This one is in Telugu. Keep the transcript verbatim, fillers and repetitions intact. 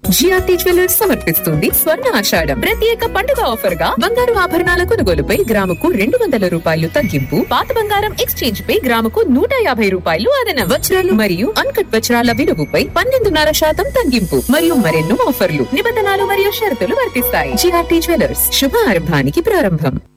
జిఆర్టీ జ్యువెలర్స్ సమర్పిస్తుంది స్వర్ణ ఆషాఢం ప్రత్యేక పండుగ ఆఫర్ గా బంగారు ఆభరణాల కొనుగోలుపై గ్రాముకు రెండు వందల రూపాయలు తగ్గింపు, పాత బంగారం ఎక్స్చేంజ్ పై గ్రాముకు నూట యాభై రూపాయలు అదనం, వజ్రాలు మరియు అన్కట్ వజ్రాల విలువపై పన్నెండున్నర శాతం తగ్గింపు మరియు మరెన్నో ఆఫర్లు, నిబంధనలు మరియు షరతులు వర్తిస్తాయి. జిఆర్టీ జ్యువెలర్స్ శుభ ఆరంభానికి ప్రారంభం.